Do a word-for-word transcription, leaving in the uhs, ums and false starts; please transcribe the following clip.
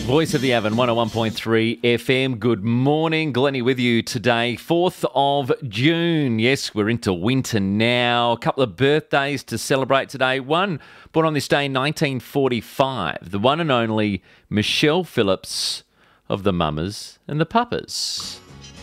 Voice of the Avon, one oh one point three F M. Good morning. Glennie with you today, fourth of June. Yes, we're into winter now. A couple of birthdays to celebrate today. One born on this day in nineteen forty-five. The one and only Michelle Phillips of the Mamas and the Papas.